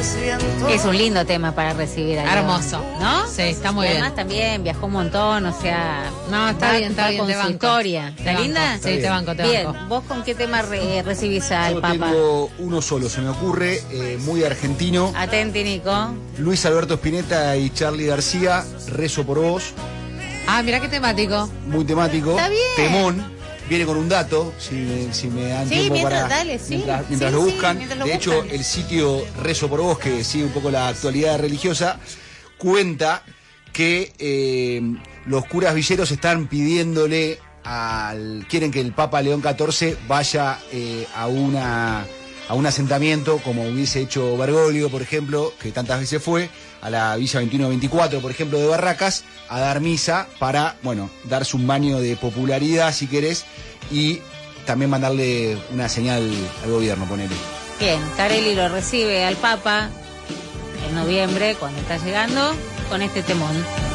Es un lindo tema para recibir a Hermoso, ¿no? Sí, está muy bien. Además también viajó un montón, o sea... No, está bien, con te su banco. historia. ¿Está linda? Sí, te banco, te Bien, banco. ¿vos con qué tema recibís al Yo Papa? tengo uno solo, se me ocurre, muy argentino. Atenti, Nico. Luis Alberto Spinetta y Charly García, Rezo por vos, Ah, mirá qué temático. muy temático. Está bien. Temón, viene con un dato, si me dan Sí, tiempo mientras, para... dale, sí. Mientras Sí, lo sí, buscan. mientras lo de hecho, buscan. el sitio Rezo por vos, que sigue un poco la actualidad religiosa, cuenta que los curas villeros están pidiéndole quieren que el Papa León XIV vaya a un asentamiento como hubiese hecho Bergoglio, por ejemplo, que tantas veces fue, a la Villa 21-24, por ejemplo, de Barracas, a dar misa para, bueno, darse un baño de popularidad, si querés, y también mandarle una señal al gobierno, ponele. Bien, Carelli lo recibe al Papa en noviembre, cuando está llegando, con este temón.